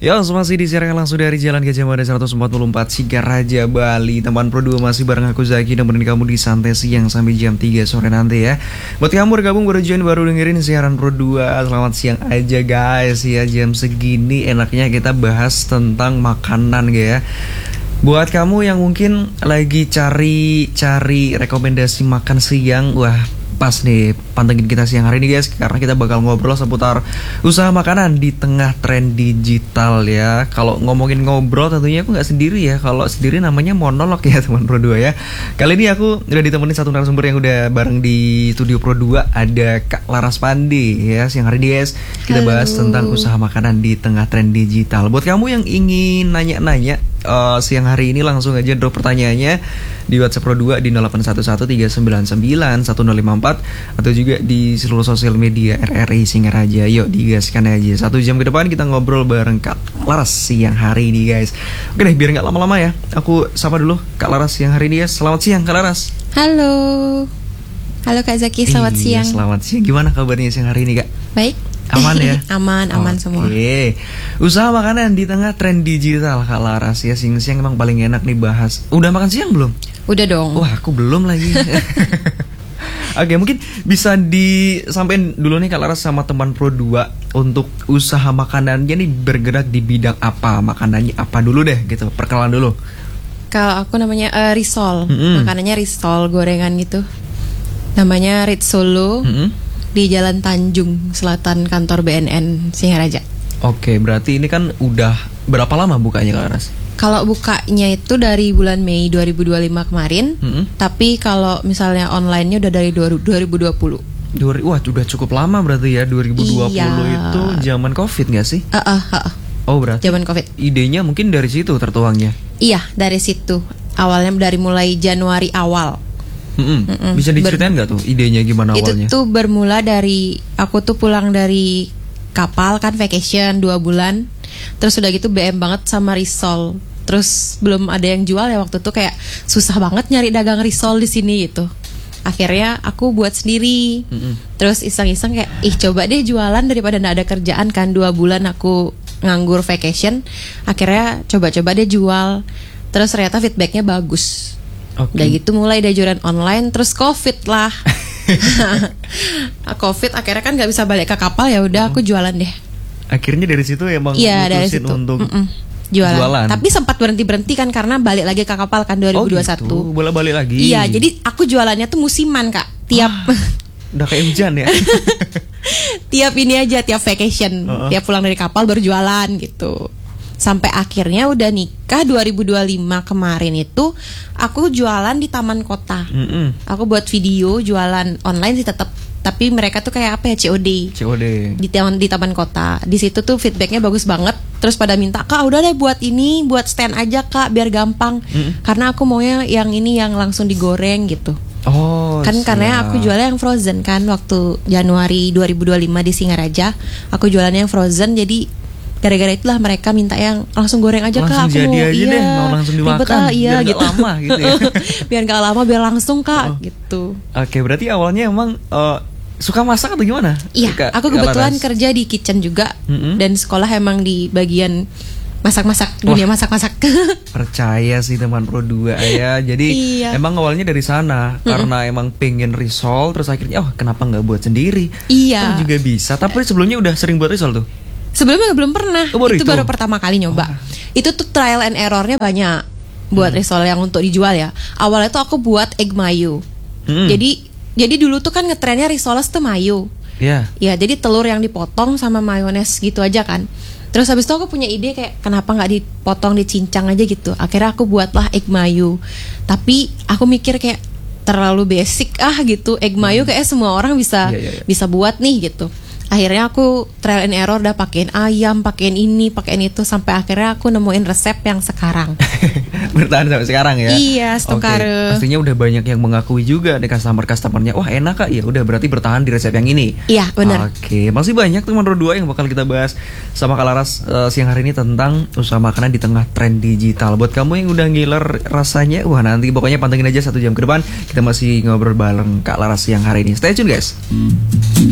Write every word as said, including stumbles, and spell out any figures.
Ya, masih disiarkan langsung dari Jalan Gajah Mada seratus empat puluh empat Singaraja, Bali. Teman Pro dua masih bareng aku Zaki, nemenin kamu di santai siang sampai jam tiga sore nanti ya. Buat kamu bergabung baru join baru dengerin siaran Pro dua, selamat siang aja guys ya. Jam segini enaknya kita bahas tentang makanan ya. Buat kamu yang mungkin lagi cari-cari rekomendasi makan siang, wah pas nih pantengin kita siang hari ini guys, karena kita bakal ngobrol seputar usaha makanan di tengah tren digital ya. Kalau ngomongin ngobrol tentunya aku nggak sendiri ya, kalau sendiri namanya monolog ya teman Pro dua ya. Kali ini aku udah ditemenin satu narasumber yang udah bareng di studio Pro dua, ada Kak Laras Pandi ya. Siang hari ini guys kita Halo. bahas tentang usaha makanan di tengah tren digital. Buat kamu yang ingin nanya-nanya Uh, siang hari ini langsung aja drop pertanyaannya di WhatsApp Pro dua di nol delapan satu satu tiga sembilan sembilan satu nol lima empat atau juga di seluruh sosial media R R I Singaraja. Yuk digaskan aja. Satu jam ke depan kita ngobrol bareng Kak Laras siang hari ini guys. Oke deh, biar nggak lama-lama ya, aku sapa dulu Kak Laras siang hari ini guys. Selamat siang Kak Laras. Halo. Halo Kak Zaki, selamat iya, siang. Selamat siang. Gimana kabarnya siang hari ini Kak? Baik. Aman ya? aman, aman Oke. semua. Oke. Usaha makanan di tengah tren digital Kak Laras ya. Siang-siang emang paling enak nih bahas. Udah makan siang belum? Udah dong. Wah, aku belum lagi. Oke, mungkin bisa disampaikan dulu nih Kak Laras sama teman Pro dua untuk usaha makanannya nih bergerak di bidang apa? Makanannya apa dulu deh gitu. Perkenalan dulu. Kalau aku namanya uh, risol. Mm-mm. Makanannya risol gorengan gitu. Namanya Rit Solo. Mm-mm. Di Jalan Tanjung Selatan kantor B N N Singaraja. Oke, berarti ini kan udah berapa lama bukanya Kak Laras? Kalau bukanya itu dari bulan Mei dua ribu dua puluh lima kemarin. Mm-mm. Tapi kalau misalnya online-nya udah dari dua ribu dua puluh. Dua, wah, udah cukup lama berarti ya. dua ribu dua puluh Iya. itu zaman Covid nggak sih? Uh, uh, uh, uh. Oh, berarti Zaman Covid. idenya mungkin dari situ tertuangnya. Iya, dari situ. Awalnya dari mulai Januari awal. Mm-mm. Mm-mm. Bisa diceritain nggak tuh idenya gimana awalnya? Itu tuh bermula dari aku tuh pulang dari kapal kan vacation dua bulan. Terus udah gitu B M banget sama risol. Terus belum ada yang jual ya waktu itu, kayak susah banget nyari dagang risol di sini gitu. Akhirnya aku buat sendiri. Mm-mm. Terus iseng-iseng kayak ih coba deh jualan daripada nggak ada kerjaan kan, dua bulan aku nganggur vacation. Akhirnya coba-coba deh jual. Terus ternyata feedbacknya bagus. Oke. Udah gitu mulai deh jualan online, terus Covid lah. Covid akhirnya kan nggak bisa balik ke kapal, ya udah aku jualan deh. Akhirnya dari situ emang Iya dari mutusin situ. untuk Mm-mm. Jualan. jualan. Tapi sempat berhenti berhenti kan karena balik lagi ke kapal kan dua ribu dua puluh satu. Oh gitu, bola balik lagi. Iya, jadi aku jualannya tuh musiman Kak. Tiap Udah kayak hujan ya. tiap ini aja, tiap vacation, Uh-uh. tiap pulang dari kapal baru jualan gitu. Sampai akhirnya udah nikah dua ribu dua puluh lima kemarin itu aku jualan di taman kota. Mm-mm. Aku buat video jualan online sih tetap, tapi mereka tuh kayak apa ya, C O D. C O D. Di taman di taman kota. Di situ tuh feedbacknya bagus banget. Terus pada minta, "Kak, udah deh buat ini, buat stand aja Kak, biar gampang." Mm. Karena aku maunya yang ini yang langsung digoreng gitu. Oh. Kan karena siap. aku jualnya yang frozen kan waktu Januari dua ribu dua puluh lima di Singaraja. Aku jualannya yang frozen, jadi gara-gara itulah mereka minta yang langsung goreng aja Langsung Kak, aku jadi mau aja iya, deh, mau langsung ribet, dimakan, ah, iya, biar nggak gitu. lama gitu ya. Biar gak lama, biar langsung Kak Oh. gitu. Oke, berarti awalnya emang eh, suka masak atau gimana? Iya, Kak- aku Kak kebetulan Laras? kerja di kitchen juga. Mm-mm. Dan sekolah emang di bagian masak-masak, dunia masak-masak. Percaya sih teman Pro dua ya. Jadi Iya. emang awalnya dari sana. Karena emang pengen risol, terus akhirnya oh kenapa nggak buat sendiri? Iya. Oh, juga bisa. Tapi sebelumnya udah sering buat risol tuh. Sebelumnya belum pernah. Oh, baru itu, itu? baru pertama kali nyoba. Itu tuh trial and errornya banyak buat risol yang untuk dijual ya. Awalnya tuh aku buat egg mayo. Hmm. Jadi jadi dulu tuh kan ngetrennya risoles tuh mayo. Ya. Ya, jadi telur yang dipotong sama mayones gitu aja kan. Terus habis itu aku punya ide kayak kenapa nggak dipotong, dicincang aja gitu. Akhirnya aku buatlah egg mayo. Tapi aku mikir kayak terlalu basic ah gitu. Egg mayo kayak semua orang bisa Iya, iya, iya. bisa buat nih gitu. Akhirnya aku trial and error, udah pakein ayam, pakein ini, pakein itu, sampai akhirnya aku nemuin resep yang sekarang. Bertahan sampai sekarang ya. Iya, Oke, Stokare. pastinya udah banyak yang mengakui juga nih customer-customernya. Wah enak Kak, ya udah berarti bertahan di resep yang ini. Iya, benar. Oke, masih banyak teman Pro dua yang bakal kita bahas sama Kak Laras eh, siang hari ini tentang usaha makanan di tengah tren digital. Buat kamu yang udah ngiler rasanya, wah nanti pokoknya pantengin aja satu jam ke depan. Kita masih ngobrol bareng Kak Laras siang hari ini. Stay tune guys.